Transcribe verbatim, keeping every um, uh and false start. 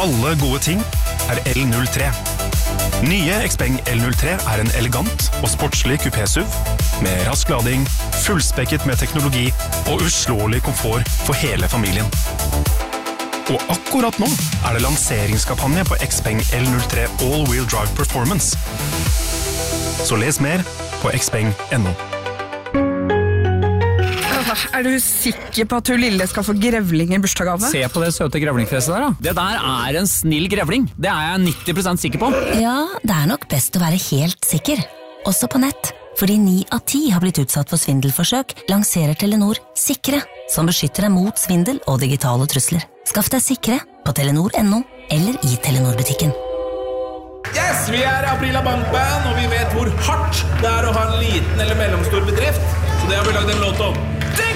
alle gode ting er L null tre. Nye Xpeng L null tre er en elegant og sportslig kupé-S U V med rask lading, fullspekket med teknologi og uslåelig komfort for hele familien. Og akkurat nå er det lanseringskampanje på Xpeng L null tre All-Wheel Drive Performance. Så les mer på xpeng punktum no. Er du sikker på at du lille skal få grevling i bursdagsgave? Se på det søte grevlingfjeset der da. Det der er en snill grevling. Det er jeg nitti prosent sikker på. Ja, det er nok best å være helt sikker. Også på nett. Fordi ni av ti har blitt utsatt for svindelforsøk, lanserer Telenor Sikre, som beskytter deg mot svindel og digitale trusler. Skaff deg Sikre på telenor punktum no eller i Telenor-butikken. Yes, vi er Aprila Bankband, og vi vet hvor hardt det er å ha en liten eller mellomstor bedrift. Så det har vi lagd en låt om.